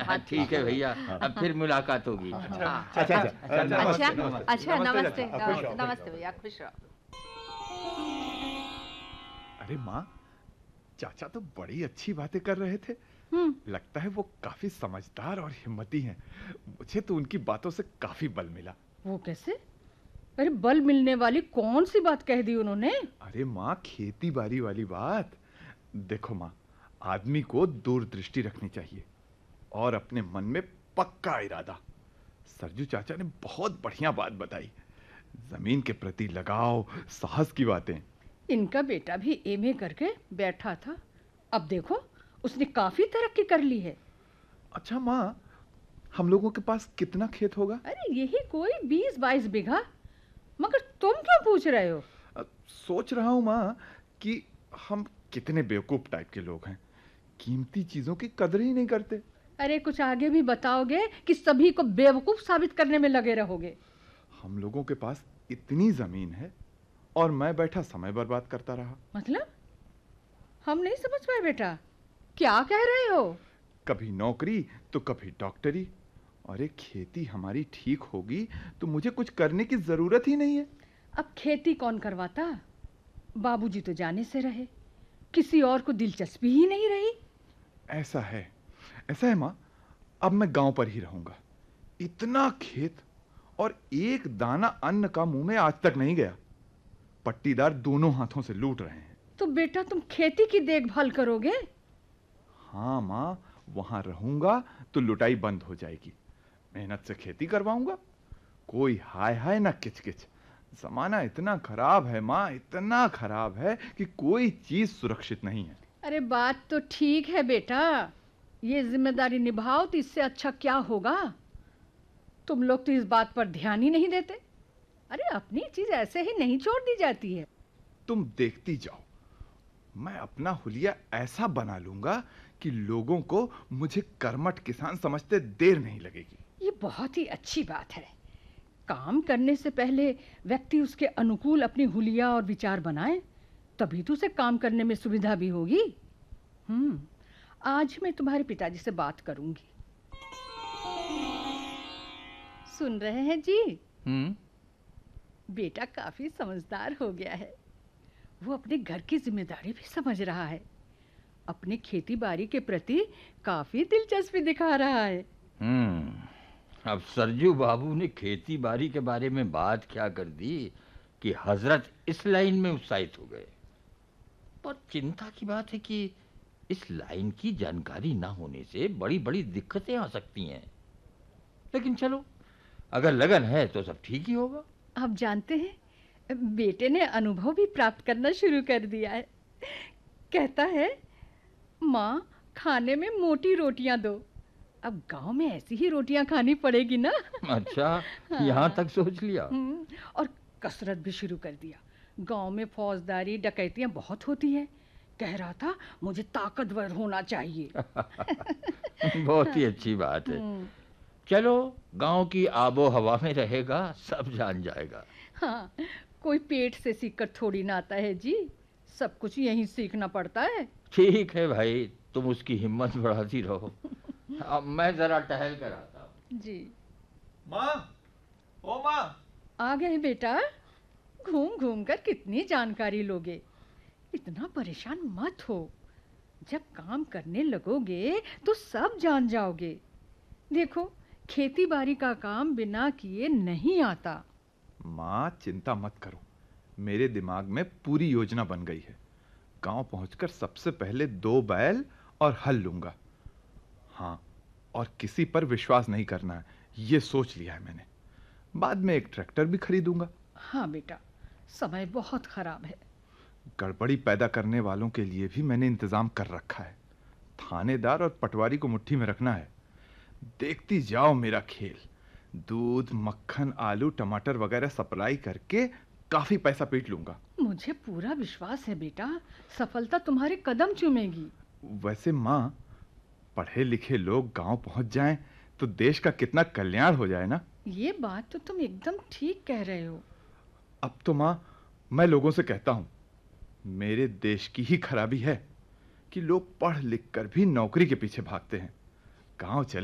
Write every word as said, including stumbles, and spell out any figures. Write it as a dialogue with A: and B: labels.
A: बात
B: ठीक है भैया, अब फिर मुलाकात होगी।
C: अच्छा
B: हाँ।
C: अच्छा
A: अच्छा
C: नमस्ते
A: अच्छा नमस्ते
C: चाचा, खुश रहो, खुश
A: नमस्ते
C: रहो।
A: भैया, खुश रहो।
C: अरे माँ, चाचा तो बड़ी अच्छी बातें कर रहे थे।
A: हम्म
C: लगता है वो काफी समझदार और हिम्मती हैं। मुझे तो उनकी बातों से काफी बल मिला।
A: वो कैसे? अरे बल मिलने वाली कौन सी बात कह दी उन्होंने?
C: अरे माँ, खेती बाड़ी वाली बात। देखो माँ, आदमी को दूरदृष्टि रखनी चाहिए और अपने मन में पक्का इरादा। सरजू चाचा ने बहुत बढ़िया बात बताई। जमीन के प्रति लगाव, साहस की बातें।
A: इनका बेटा भी एमए करके बैठा था, अब देखो उसने काफी तरक्की कर ली है।
C: अच्छा माँ, हम लोगों के पास कितना खेत होगा?
A: अरे यही कोई बीस बाईस बीघा। मगर तुम क्यों पूछ रहे हो?
C: अ, सोच रहा हूँ माँ कि हम कितने बेवकूफ टाइप के लोग हैं, कीमती चीजों की कदर ही नहीं करते।
A: अरे कुछ आगे भी बताओगे कि सभी को बेवकूफ साबित करने में लगे रहोगे?
C: हम लोगों के पास इतनी जमीन है और मैं बैठा समय बर्बाद करता रहा।
A: मतलब? हम नहीं समझ पाए बेटा, क्या कह रहे हो?
C: कभी नौकरी तो कभी डॉक्टरी। अरे खेती हमारी ठीक होगी तो मुझे कुछ करने की जरूरत ही नहीं है।
A: अब खेती कौन करवाता? बाबूजी तो जाने से रहे, किसी और को दिलचस्पी ही नहीं रही।
C: ऐसा है, ऐसा है माँ, अब मैं गांव पर ही रहूंगा। इतना खेत और एक दाना अन्न का मुंह में आज तक नहीं गया। पट्टीदार दोनों हाथों से लूट रहे हैं।
A: तो बेटा तुम खेती की देखभाल करोगे?
C: हाँ माँ, वहां रहूंगा तो लुटाई बंद हो जाएगी। मेहनत से खेती करवाऊंगा, कोई हाय हाय ना किचकिच। जमाना इतना खराब है माँ, इतना खराब है कि कोई चीज सुरक्षित नहीं है।
A: अरे बात तो ठीक है बेटा, ये जिम्मेदारी निभाओ तो इससे अच्छा क्या होगा? तुम लोग तो इस बात पर ध्यान ही नहीं देते। अरे अपनी चीज ऐसे ही नहीं छोड़ दी जाती है।
C: तुम देखती जाओ, मैं अपना हुलिया ऐसा बना लूंगा कि लोगों को मुझे कर्मठ किसान समझते देर नहीं लगेगी।
A: ये बहुत ही अच्छी बात है। काम करने से पहले व्यक्ति उसके अनुकूल अपनी हुलिया और विचार बनाए, तभी तो उसे काम करने में सुविधा भी होगी। हम्म आज मैं तुम्हारे पिताजी से बात करूंगी। सुन रहे हैं जी?
B: हम्म
A: बेटा काफी समझदार हो गया है। वो अपने घर की जिम्मेदारी भी समझ रहा है, अपने खेती बाड़ी के प्रति काफी दिलचस्पी दिखा रहा है।
B: हम्म अब सरजू बाबू ने खेती बाड़ी के बारे में बात क्या कर दी कि हजरत इस लाइन में उत्साहित हो गए। पर चिंता की बात है कि इस लाइन की जानकारी ना होने से बड़ी बड़ी दिक्कतें आ सकती हैं। लेकिन चलो, अगर लगन है तो सब ठीक ही होगा।
A: आप जानते हैं, बेटे ने अनुभव भी प्राप्त करना शुरू कर दिया है। कहता है, माँ खाने में मोटी रोटियां दो। अब गांव में ऐसी ही रोटियां खानी पड़ेगी ना।
B: अच्छा,
A: हाँ।
B: यहाँ तक सोच लिया।
A: हम्म, और कसरत भी शुरू कर दिया। गांव में फौजदारी डकैतियां बहुत होती हैं। कह रहा था मुझे ताकतवर होना चाहिए।
B: बहुत ही अच्छी बात है।
A: हम्म,
B: चलो, गांव की आबो हवा में रहेगा, सब जान जाएगा।
A: हाँ, कोई पेट से सीखकर थोड़ी ना आता है जी, सब कुछ यहीं सीखना पड़ता है।
B: ठीक है भाई, तुम उसकी हिम्मत बढ़ाती रहो। अब मैं जरा टहल कर आता हूँ।
A: जी
C: माँ, ओ माँ।
A: आ गए बेटा। घूम घूम कर कितनी जानकारी लोगे, इतना परेशान मत हो। जब काम करने लगोगे तो सब जान जाओगे। देखो, खेती बाड़ी का काम बिना किए नहीं आता।
C: माँ चिंता मत करो, मेरे दिमाग में पूरी योजना बन गई है। गांव पहुंचकर सबसे पहले दो बैल और हल लूंगा। हाँ, और किसी पर विश्वास नहीं करना है, ये सोच लिया है मैंने। बाद में एक ट्रैक्टर भी खरीदूंगा।
A: हाँ बेटा, समय बहुत खराब है।
C: गड़बड़ी पैदा करने वालों के लिए भी मैंने इंतजाम कर रखा है। थानेदार और पटवारी को मुट्ठी में रखना है। देखती जाओ मेरा खेल। दूध, मक्खन, आलू, टमाटर वगैरह सप्लाई करके काफी पैसा पीट लूंगा।
A: मुझे पूरा विश्वास है बेटा, सफलता तुम्हारे कदम चूमेगी।
C: वैसे माँ, पढ़े लिखे लोग गांव पहुंच जाएं तो देश का कितना कल्याण हो जाए ना।
A: ये बात तो तुम एकदम ठीक कह रहे हो।
C: अब तो माँ, मैं लोगों से कहता हूं, मेरे देश की ही खराबी है कि लोग पढ़ लिख कर भी नौकरी के पीछे भागते हैं। गांव चले